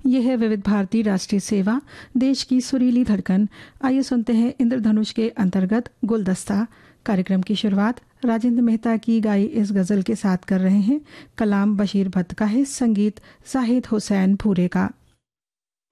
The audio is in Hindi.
यह है विविध भारती राष्ट्रीय सेवा, देश की सुरीली धड़कन। आइए सुनते हैं इंद्रधनुष के अंतर्गत गुलदस्ता। कार्यक्रम की शुरुआत राजेंद्र मेहता की गाई इस गजल के साथ कर रहे हैं। कलाम बशीर भट्ट का है, संगीत जाहिद हुसैन भूरे का।